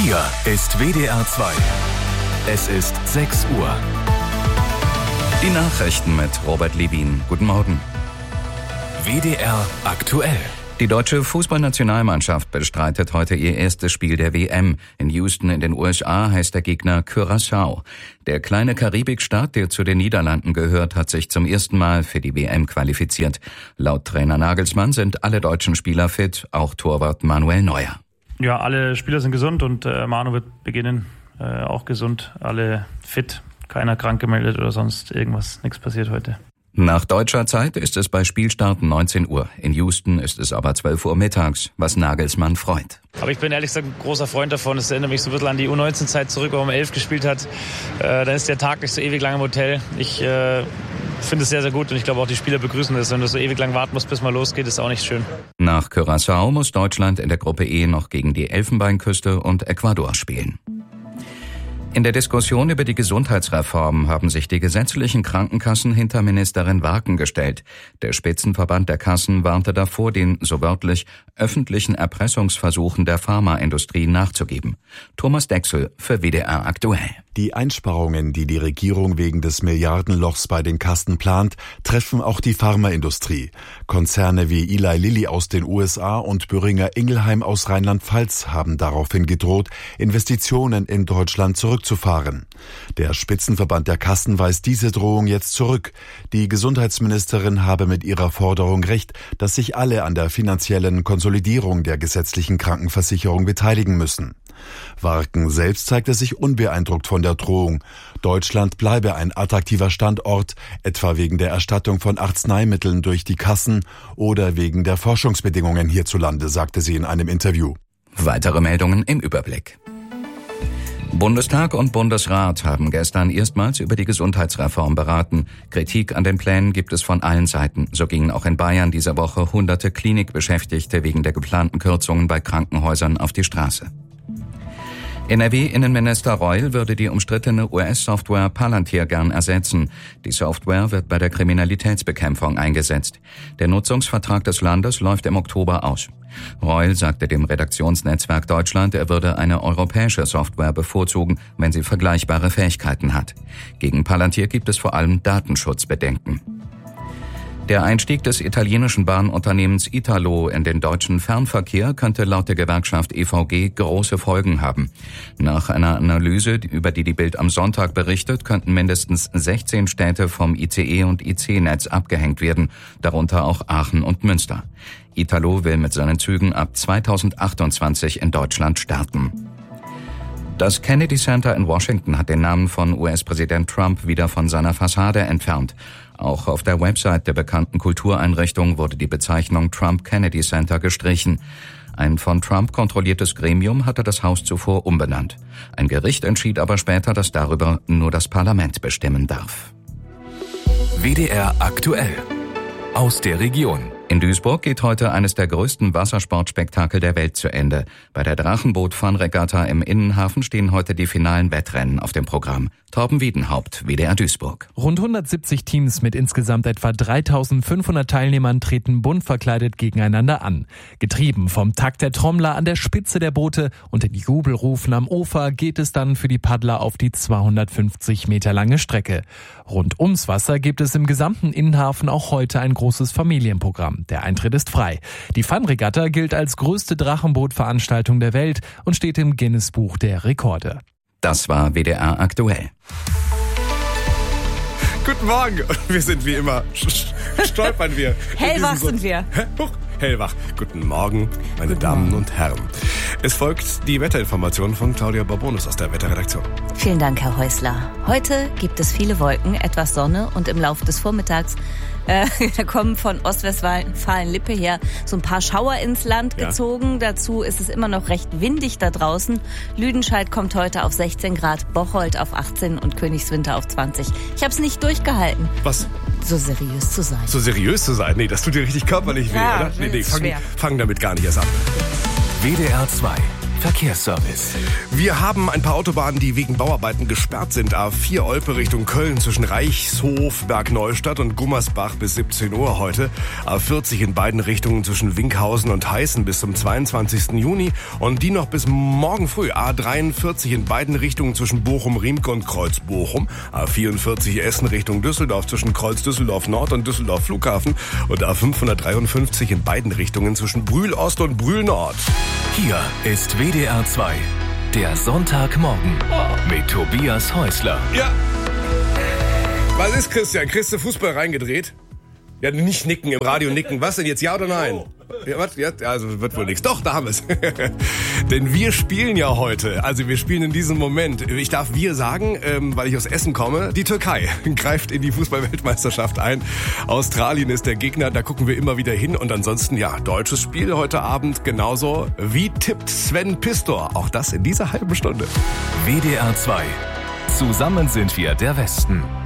Hier ist WDR 2. Es ist 6 Uhr. Die Nachrichten mit Robert Levin. Guten Morgen. WDR aktuell. Die deutsche Fußballnationalmannschaft bestreitet heute ihr erstes Spiel der WM. In Houston in den USA heißt der Gegner Curaçao. Der kleine Karibikstaat, der zu den Niederlanden gehört, hat sich zum ersten Mal für die WM qualifiziert. Laut Trainer Nagelsmann sind alle deutschen Spieler fit, auch Torwart Manuel Neuer. Ja, alle Spieler sind gesund und Manu wird beginnen, auch gesund, alle fit, keiner krank gemeldet oder sonst irgendwas, nichts passiert heute. Nach deutscher Zeit ist es bei Spielstart 19 Uhr. In Houston ist es aber 12 Uhr mittags, was Nagelsmann freut. Aber ich bin ehrlich gesagt ein großer Freund davon. Es erinnert mich so ein bisschen an die U19-Zeit zurück, wo man 11 gespielt hat. Dann ist der Tag nicht so ewig lang im Hotel. Ich finde es sehr, sehr gut und ich glaube auch die Spieler begrüßen das. Wenn du so ewig lang warten musst, bis mal losgeht, ist auch nicht schön. Nach Curaçao muss Deutschland in der Gruppe E noch gegen die Elfenbeinküste und Ecuador spielen. In der Diskussion über die Gesundheitsreform haben sich die gesetzlichen Krankenkassen hinter Ministerin Warken gestellt. Der Spitzenverband der Kassen warnte davor, den, so wörtlich, öffentlichen Erpressungsversuchen der Pharmaindustrie nachzugeben. Thomas Dechsel für WDR aktuell. Die Einsparungen, die die Regierung wegen des Milliardenlochs bei den Kassen plant, treffen auch die Pharmaindustrie. Konzerne wie Eli Lilly aus den USA und Boehringer Ingelheim aus Rheinland-Pfalz haben daraufhin gedroht, Investitionen in Deutschland zurückzufahren. Der Spitzenverband der Kassen weist diese Drohung jetzt zurück. Die Gesundheitsministerin habe mit ihrer Forderung recht, dass sich alle an der finanziellen Konsolidierung der gesetzlichen Krankenversicherung beteiligen müssen. Warken selbst zeigte sich unbeeindruckt von der Drohung. Deutschland bleibe ein attraktiver Standort, etwa wegen der Erstattung von Arzneimitteln durch die Kassen oder wegen der Forschungsbedingungen hierzulande, sagte sie in einem Interview. Weitere Meldungen im Überblick. Bundestag und Bundesrat haben gestern erstmals über die Gesundheitsreform beraten. Kritik an den Plänen gibt es von allen Seiten. So gingen auch in Bayern diese Woche hunderte Klinikbeschäftigte wegen der geplanten Kürzungen bei Krankenhäusern auf die Straße. NRW-Innenminister Reul würde die umstrittene US-Software Palantir gern ersetzen. Die Software wird bei der Kriminalitätsbekämpfung eingesetzt. Der Nutzungsvertrag des Landes läuft im Oktober aus. Reul sagte dem Redaktionsnetzwerk Deutschland, er würde eine europäische Software bevorzugen, wenn sie vergleichbare Fähigkeiten hat. Gegen Palantir gibt es vor allem Datenschutzbedenken. Der Einstieg des italienischen Bahnunternehmens Italo in den deutschen Fernverkehr könnte laut der Gewerkschaft EVG große Folgen haben. Nach einer Analyse, über die Bild am Sonntag berichtet, könnten mindestens 16 Städte vom ICE- und IC-Netz abgehängt werden, darunter auch Aachen und Münster. Italo will mit seinen Zügen ab 2028 in Deutschland starten. Das Kennedy Center in Washington hat den Namen von US-Präsident Trump wieder von seiner Fassade entfernt. Auch auf der Website der bekannten Kultureinrichtung wurde die Bezeichnung Trump Kennedy Center gestrichen. Ein von Trump kontrolliertes Gremium hatte das Haus zuvor umbenannt. Ein Gericht entschied aber später, dass darüber nur das Parlament bestimmen darf. WDR aktuell. Aus der Region. In Duisburg geht heute eines der größten Wassersportspektakel der Welt zu Ende. Bei der Drachenboot-Fun-Regatta im Innenhafen stehen heute die finalen Wettrennen auf dem Programm. Torben Wiedenhaupt, WDR Duisburg. Rund 170 Teams mit insgesamt etwa 3500 Teilnehmern treten bunt verkleidet gegeneinander an. Getrieben vom Takt der Trommler an der Spitze der Boote und den Jubelrufen am Ufer geht es dann für die Paddler auf die 250 Meter lange Strecke. Rund ums Wasser gibt es im gesamten Innenhafen auch heute ein großes Familienprogramm. Der Eintritt ist frei. Die Fun-Regatta gilt als größte Drachenboot-Veranstaltung der Welt und steht im Guinness-Buch der Rekorde. Das war WDR aktuell. Guten Morgen. Wir sind wie immer, stolpern wir. Hellwach sind wir. Hellwach. Guten Morgen, meine Damen und Herren. Es folgt die Wetterinformation von Claudia Barbonus aus der Wetterredaktion. Vielen Dank, Herr Häusler. Heute gibt es viele Wolken, etwas Sonne und im Laufe des Vormittags da kommen von Ostwestfalen-Lippe her so ein paar Schauer ins Land gezogen. Dazu ist es immer noch recht windig da draußen. Lüdenscheid kommt heute auf 16 Grad, Bocholt auf 18 und Königswinter auf 20. Ich habe es nicht durchgehalten. Was? So seriös zu sein. So seriös zu sein? Nee, das tut dir richtig körperlich weh, oder? Nee, fang damit gar nicht erst an. WDR 2. Verkehrsservice. Wir haben ein paar Autobahnen, die wegen Bauarbeiten gesperrt sind. A4 Olpe Richtung Köln zwischen Reichshof, Bergneustadt und Gummersbach bis 17 Uhr heute. A40 in beiden Richtungen zwischen Winkhausen und Heißen bis zum 22. Juni. Und die noch bis morgen früh. A43 in beiden Richtungen zwischen Bochum-Riemke und Kreuz-Bochum. A44 Essen Richtung Düsseldorf zwischen Kreuz-Düsseldorf Nord und Düsseldorf Flughafen. Und A553 in beiden Richtungen zwischen Brühl Ost und Brühl Nord. Hier ist WDR 2, der Sonntagmorgen mit Tobias Häusler. Ja. Was ist, Christian? Kriegst du Fußball reingedreht? Ja, nicht nicken, im Radio nicken. Was denn jetzt, ja oder nein? Ja, was? Ja, also wird wohl nichts. Doch, da haben wir es. Denn wir spielen ja heute. Also wir spielen in diesem Moment. Ich darf wir sagen, weil ich aus Essen komme. Die Türkei greift in die Fußball-Weltmeisterschaft ein. Australien ist der Gegner. Da gucken wir immer wieder hin. Und ansonsten, ja, deutsches Spiel heute Abend genauso. Wie tippt Sven Pistor? Auch das in dieser halben Stunde. WDR 2. Zusammen sind wir der Westen.